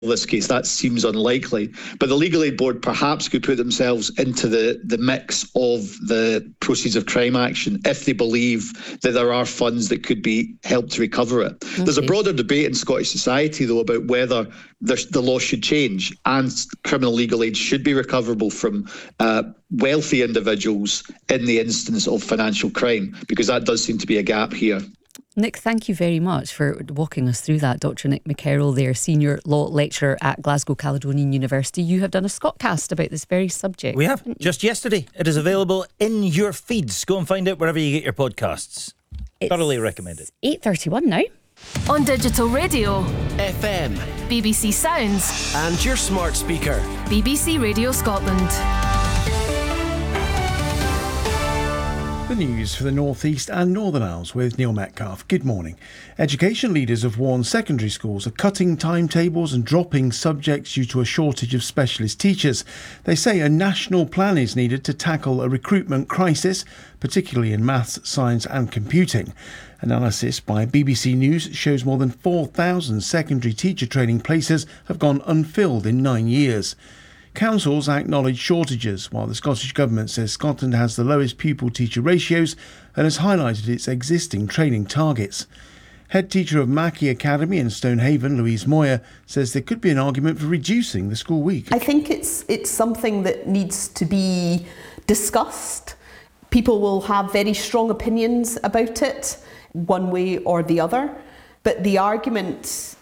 this case. That seems unlikely. But the Legal Aid Board perhaps could put themselves into the mix of the proceeds of crime action if they believe that there are funds that could be helped to recover it. Okay. There's a broader debate in Scottish society, though, about whether the law should change and criminal legal aid should be recoverable from wealthy individuals in the instance of financial crime, because that does seem to be a gap here. Nick, thank you very much for walking us through that. Dr. Nick McKerroll there, Senior Law Lecturer at Glasgow Caledonian University. You have done a Scotcast about this very subject. We have, just yesterday. It is available in your feeds. Go and find it wherever you get your podcasts. Thoroughly recommended. 8:31 now. On digital radio, FM, BBC Sounds and your smart speaker, BBC Radio Scotland. The news for the North East and Northern Isles with Neil Metcalfe. Good morning. Education leaders have warned secondary schools are cutting timetables and dropping subjects due to a shortage of specialist teachers. They say a national plan is needed to tackle a recruitment crisis, particularly in maths, science and computing. Analysis by BBC News shows more than 4,000 secondary teacher training places have gone unfilled in 9 years. Councils acknowledge shortages, while the Scottish Government says Scotland has the lowest pupil-teacher ratios and has highlighted its existing training targets. Head teacher of Mackey Academy in Stonehaven, Louise Moyer, says there could be an argument for reducing the school week. I think it's something that needs to be discussed. People will have very strong opinions about it, one way or the other. But the argument